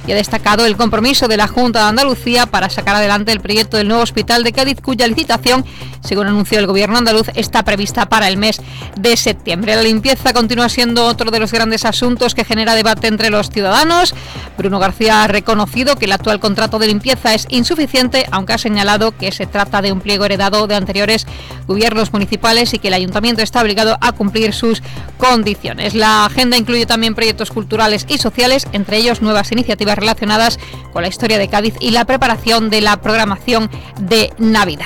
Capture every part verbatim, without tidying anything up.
y ha destacado el compromiso de la Junta de Andalucía para sacar adelante el proyecto del nuevo hospital de Cádiz, cuya licitación, según anunció el Gobierno andaluz, está prevista para el mes de septiembre. La limpieza continúa siendo otro de los grandes asuntos que genera debate entre los ciudadanos. Bruno García ha reconocido que el actual contrato de limpieza es insuficiente, aunque ha señalado que se trata de un pliego heredado de anteriores gobiernos municipales y que el ayuntamiento está obligado a cumplir sus condiciones. La agenda incluye también proyectos culturales y sociales, entre ellos nuevas iniciativas relacionadas con la historia de Cádiz y la preparación de la programación de Navidad.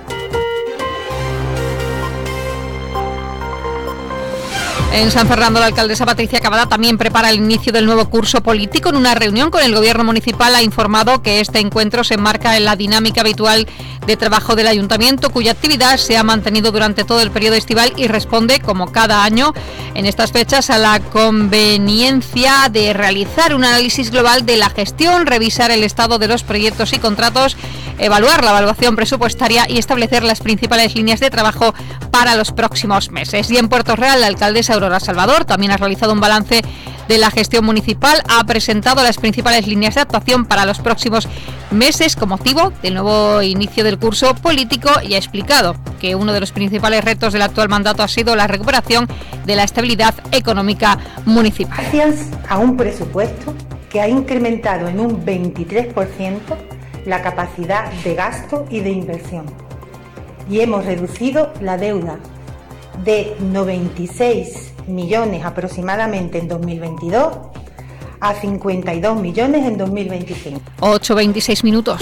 En San Fernando, la alcaldesa Patricia Cavada también prepara el inicio del nuevo curso político. En una reunión con el Gobierno municipal ha informado que este encuentro se enmarca en la dinámica habitual de trabajo del Ayuntamiento, cuya actividad se ha mantenido durante todo el periodo estival y responde, como cada año en estas fechas, a la conveniencia de realizar un análisis global de la gestión, revisar el estado de los proyectos y contratos, evaluar la evaluación presupuestaria y establecer las principales líneas de trabajo para los próximos meses. Y en Puerto Real, la alcaldesa Aurora Salvador también ha realizado un balance de la gestión municipal, ha presentado las principales líneas de actuación para los próximos meses con motivo del nuevo inicio del curso político y ha explicado que uno de los principales retos del actual mandato ha sido la recuperación de la estabilidad económica municipal. Gracias a un presupuesto que ha incrementado en un veintitrés por ciento la capacidad de gasto y de inversión y hemos reducido la deuda de noventa y seis millones aproximadamente en dos mil veintidós a cincuenta y dos millones en dos mil veinticinco. ocho veintiséis minutos.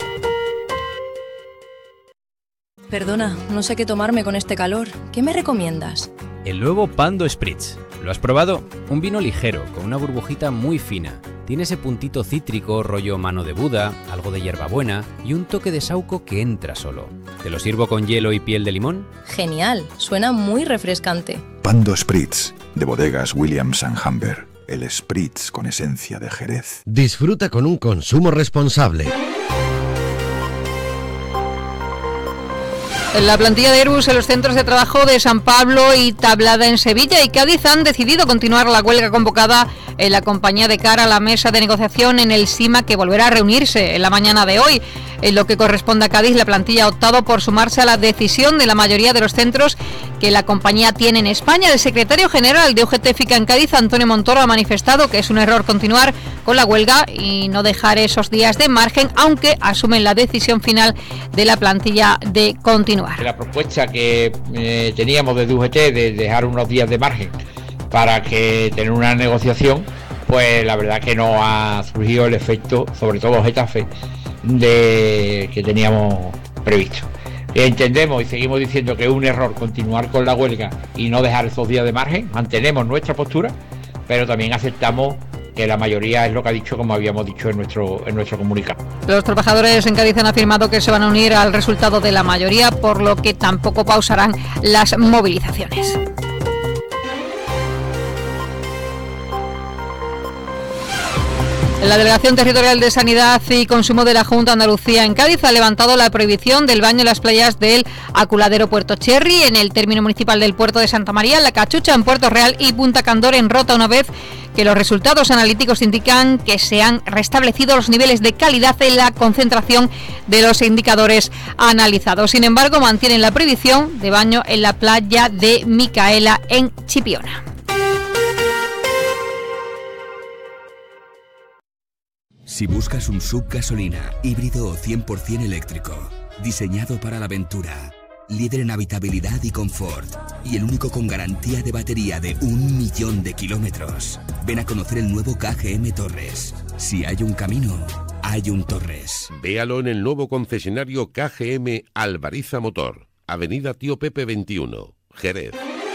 Perdona, no sé qué tomarme con este calor. ¿Qué me recomiendas? El nuevo Pando Spritz. ¿Lo has probado? Un vino ligero, con una burbujita muy fina. Tiene ese puntito cítrico, rollo mano de Buda, algo de hierbabuena y un toque de saúco que entra solo. ¿Te lo sirvo con hielo y piel de limón? Genial, suena muy refrescante. Pando Spritz, de bodegas Williams and Humber. El Spritz con esencia de Jerez. Disfruta con un consumo responsable. La plantilla de Airbus en los centros de trabajo de San Pablo y Tablada en Sevilla y Cádiz han decidido continuar la huelga convocada en la compañía de cara a la mesa de negociación en el SIMA, que volverá a reunirse en la mañana de hoy. En lo que corresponde a Cádiz, la plantilla ha optado por sumarse a la decisión de la mayoría de los centros que la compañía tiene en España. El secretario general de U G T F I C A en Cádiz, Antonio Montoro, ha manifestado que es un error continuar con la huelga y no dejar esos días de margen, aunque asumen la decisión final de la plantilla de continuar. La propuesta que eh, teníamos desde U G T de dejar unos días de margen para que tener una negociación, pues la verdad que no ha surgido el efecto, sobre todo Getafe, de que teníamos previsto. Entendemos y seguimos diciendo que es un error continuar con la huelga y no dejar esos días de margen. Mantenemos nuestra postura, pero también aceptamos que la mayoría es lo que ha dicho, como habíamos dicho en nuestro en nuestro comunicado. Los trabajadores en Cádiz han afirmado que se van a unir al resultado de la mayoría, por lo que tampoco pausarán las movilizaciones. La Delegación Territorial de Sanidad y Consumo de la Junta de Andalucía en Cádiz ha levantado la prohibición del baño en las playas del Aculadero Puerto Cherry, en el término municipal del Puerto de Santa María, La Cachucha en Puerto Real y Punta Candor en Rota, una vez que los resultados analíticos indican que se han restablecido los niveles de calidad en la concentración de los indicadores analizados. Sin embargo, mantienen la prohibición de baño en la playa de Micaela en Chipiona. Si buscas un sub gasolina, híbrido o cien por ciento eléctrico, diseñado para la aventura, líder en habitabilidad y confort, y el único con garantía de batería de un millón de kilómetros, ven a conocer el nuevo K G M Torres. Si hay un camino, hay un Torres. Véalo en el nuevo concesionario K G M Alvariza Motor, Avenida Tío Pepe veintiuno, Jerez.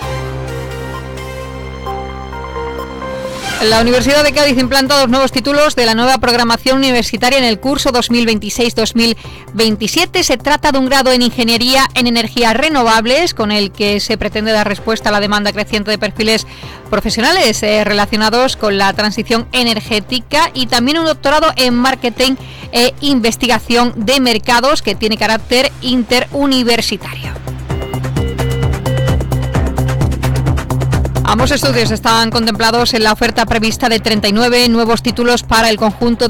La Universidad de Cádiz implanta dos nuevos títulos de la nueva programación universitaria en el curso dos mil veintiséis dos mil veintisiete. Se trata de un grado en Ingeniería en Energías Renovables, con el que se pretende dar respuesta a la demanda creciente de perfiles profesionales eh, relacionados con la transición energética, y también un doctorado en Marketing e Investigación de Mercados, que tiene carácter interuniversitario. Ambos estudios están contemplados en la oferta prevista de treinta y nueve nuevos títulos para el conjunto de